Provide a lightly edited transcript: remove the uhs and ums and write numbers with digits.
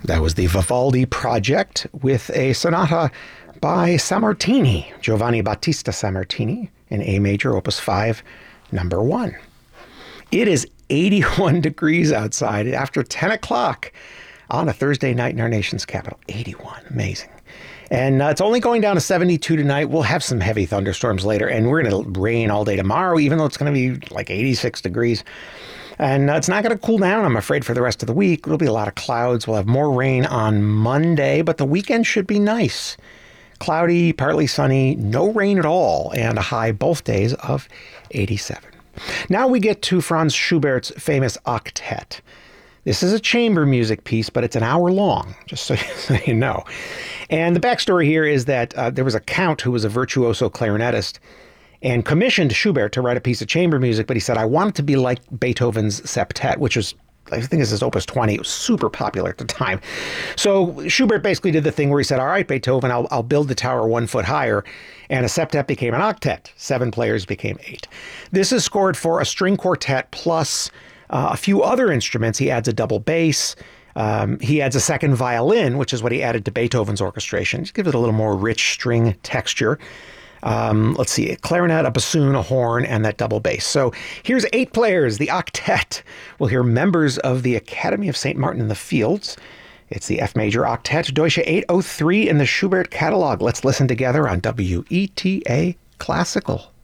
That was the Vivaldi Project with a sonata by Sammartini, Giovanni Battista Sammartini, in A major, Opus 5, number 1. It is 81 degrees outside after 10 o'clock on a Thursday night in our nation's capital. 81, amazing. And it's only going down to 72 tonight. We'll have some heavy thunderstorms later, and we're going to rain all day tomorrow, even though it's going to be like 86 degrees. And it's not going to cool down, I'm afraid, for the rest of the week. There'll be a lot of clouds. We'll have more rain on Monday, but the weekend should be nice. Cloudy, partly sunny, no rain at all, and a high both days of 87. Now we get to Franz Schubert's famous octet. This is a chamber music piece, but it's an hour long, just so you know. And the backstory here is that there was a count who was a virtuoso clarinetist and commissioned Schubert to write a piece of chamber music, but he said, I want it to be like Beethoven's septet, which was, I think this is Opus 20. It was super popular at the time. So Schubert basically did the thing where he said, all right, Beethoven, I'll build the tower 1 foot higher. And a septet became an octet. 7 players became 8. This is scored for a string quartet plus a few other instruments. He adds a double bass. He adds a second violin, which is what he added to Beethoven's orchestration. Just give it a little more rich string texture. Let's see, a clarinet, a bassoon, a horn, and that double bass. So here's 8 players, the octet. We'll hear members of the Academy of St. Martin in the Fields. It's the F major octet, Deutsche 803 in the Schubert catalog. Let's listen together on WETA Classical.